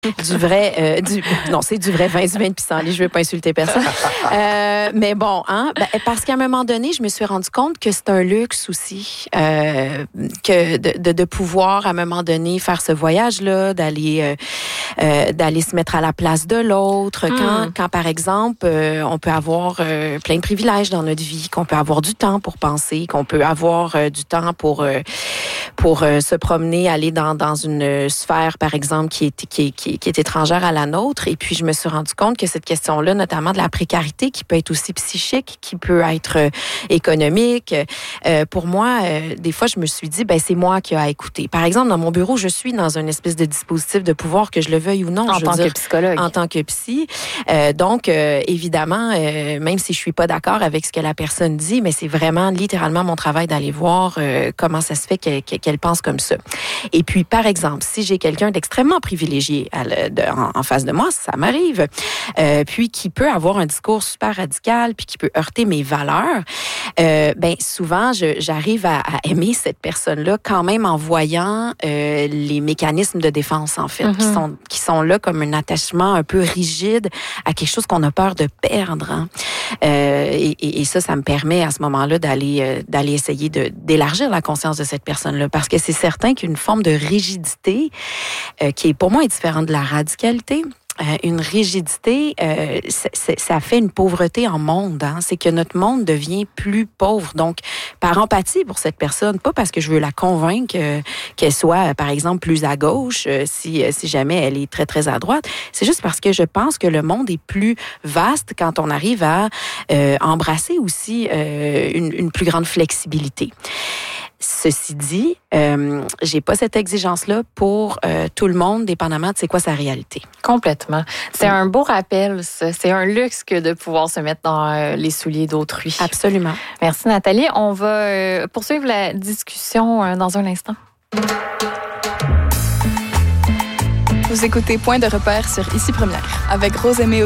Du vrai, non, c'est du vrai vin, du vin de pissenlit. Je veux pas insulter personne. Mais bon, parce qu'à un moment donné, je me suis rendu compte que c'est un luxe aussi, que de pouvoir, à un moment donné, faire ce voyage-là, d'aller se mettre à la place de l'autre. Quand par exemple, on peut avoir plein de privilèges dans notre vie, qu'on peut avoir du temps pour penser, qu'on peut avoir du temps pour se promener, aller dans une sphère, par exemple, qui est étrangère à la nôtre. Et puis, je me suis rendu compte que cette question-là, notamment de la précarité, qui peut être aussi psychique, qui peut être économique, pour moi, des fois, je me suis dit, c'est moi qui ai à écouter. Par exemple, dans mon bureau, je suis dans une espèce de dispositif de pouvoir, que je le veuille ou non. En tant que psychologue. En tant que psy. Donc, évidemment, même si je suis pas d'accord avec ce que la personne dit, mais c'est vraiment littéralement mon travail d'aller voir comment ça se fait qu'elle pense comme ça. Et puis, par exemple, si j'ai quelqu'un d'extrêmement privilégié en face de moi, ça m'arrive, puis qui peut avoir un discours super radical, puis qui peut heurter mes valeurs, souvent, j'arrive à aimer cette personne-là quand même en voyant les mécanismes de défense, en fait, qui sont là comme un attachement un peu rigide à quelque chose qu'on a peur de perdre. Hein. Et ça me permet à ce moment-là d'aller essayer d'élargir la conscience de cette personne-là, parce que c'est certain qu'une forme de rigidité qui est pour moi différente de la radicalité. Une rigidité, ça fait une pauvreté en monde. Hein? C'est que notre monde devient plus pauvre. Donc, par empathie pour cette personne, pas parce que je veux la convaincre qu'elle soit, par exemple, plus à gauche, si jamais elle est très, très à droite. C'est juste parce que je pense que le monde est plus vaste quand on arrive à embrasser aussi une plus grande flexibilité. Ceci dit, j'ai pas cette exigence-là pour tout le monde, dépendamment de c'est quoi sa réalité. Complètement. C'est un beau rappel, ça. C'est un luxe que de pouvoir se mettre dans les souliers d'autrui. Absolument. Merci Nathalie. On va poursuivre la discussion dans un instant. Vous écoutez Point de repère sur Ici Première avec Rosemée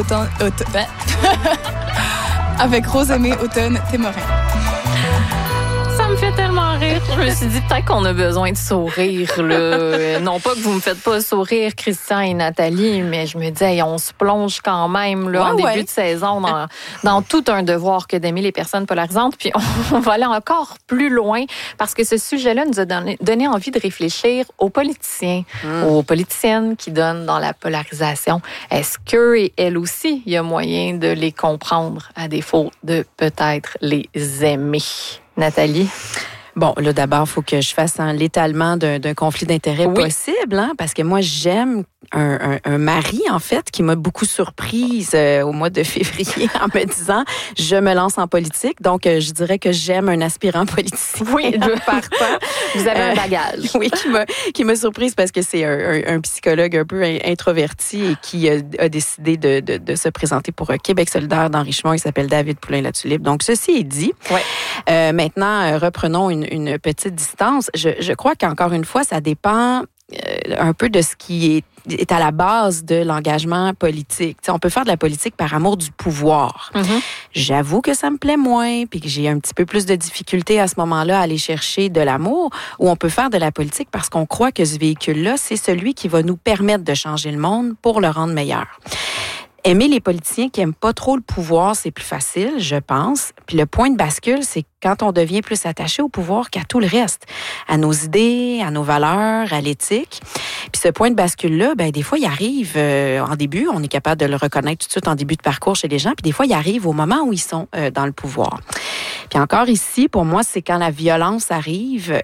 Automne-Témorin. Ça me fait tellement rire. Je me suis dit, peut-être qu'on a besoin de sourire, là. Non pas que vous me faites pas sourire, Christian et Nathalie, mais je me dis, on se plonge quand même, là, en début de saison, dans tout un devoir que d'aimer les personnes polarisantes. Puis on va aller encore plus loin, parce que ce sujet-là nous a donné envie de réfléchir aux politiciens, aux politiciennes qui donnent dans la polarisation. Est-ce qu'eux et elles aussi, il y a moyen de les comprendre, à défaut de peut-être les aimer? Nathalie? Bon, là, d'abord, il faut que je fasse l'étalement d'un conflit d'intérêts possible, hein, parce que moi, j'aime un mari, en fait, qui m'a beaucoup surprise au mois de février en me disant « Je me lance en politique ». Donc, je dirais que j'aime un aspirant politicien. Oui, partant. Vous avez un bagage. Oui, qui m'a surprise parce que c'est un psychologue un peu introverti et qui a décidé de se présenter pour Québec solidaire dans Richemont. Il s'appelle David Poulain-Latulippe. Donc, ceci est dit. Ouais. Maintenant, reprenons une petite distance. Je crois qu'encore une fois, ça dépend un peu de ce qui est à la base de l'engagement politique. T'sais, on peut faire de la politique par amour du pouvoir. J'avoue que ça me plaît moins, puis que j'ai un petit peu plus de difficulté à ce moment-là à aller chercher de l'amour, ou on peut faire de la politique parce qu'on croit que ce véhicule-là, c'est celui qui va nous permettre de changer le monde pour le rendre meilleur. Aimer les politiciens qui n'aiment pas trop le pouvoir, c'est plus facile, je pense. Puis le point de bascule, c'est quand on devient plus attaché au pouvoir qu'à tout le reste, à nos idées, à nos valeurs, à l'éthique. Puis ce point de bascule-là, des fois, il arrive en début, on est capable de le reconnaître tout de suite en début de parcours chez les gens, puis des fois, il arrive au moment où ils sont dans le pouvoir. Puis encore ici, pour moi, c'est quand la violence arrive,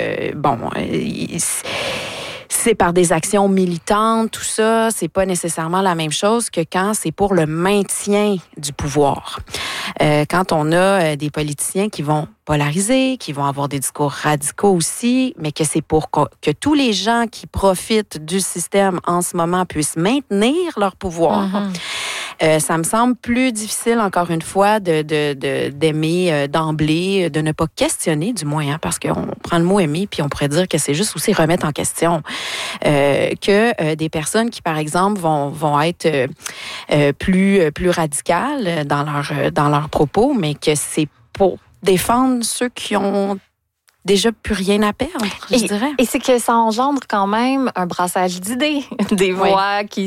c'est par des actions militantes, tout ça, c'est pas nécessairement la même chose que quand c'est pour le maintien du pouvoir. Quand on a des politiciens qui vont polariser, qui vont avoir des discours radicaux aussi, mais que c'est pour que tous les gens qui profitent du système en ce moment puissent maintenir leur pouvoir. Ça me semble plus difficile, encore une fois, d'aimer d'emblée, de ne pas questionner, du moins, hein, parce qu'on prend le mot aimer, puis on pourrait dire que c'est juste aussi remettre en question. Que des personnes qui, par exemple, vont être plus radicales dans leurs propos, mais que c'est pour défendre ceux qui ont déjà plus rien à perdre, je dirais. Et c'est que ça engendre quand même un brassage d'idées, des voix qui